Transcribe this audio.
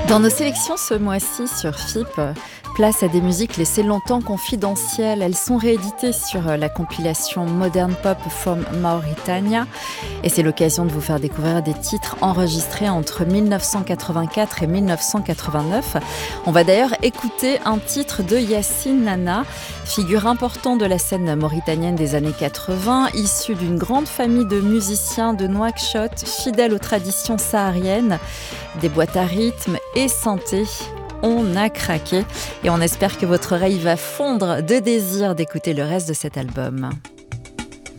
Dans nos sélections ce mois-ci sur FIP, place à des musiques laissées longtemps confidentielles. Elles sont rééditées sur la compilation Modern Pop from Mauritania. Et c'est l'occasion de vous faire découvrir des titres enregistrés entre 1984 et 1989. On va d'ailleurs écouter un titre de Yacine Nana, figure importante de la scène mauritanienne des années 80, issue d'une grande famille de musiciens de Nouakchott, fidèles aux traditions sahariennes, des boîtes à rythme et synthé. On a craqué et on espère que votre oreille va fondre de désir d'écouter le reste de cet album.